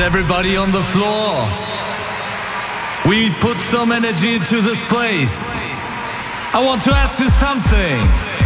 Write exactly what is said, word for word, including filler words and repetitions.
everybody on the floor? We put some energy into this place. I want to ask you something.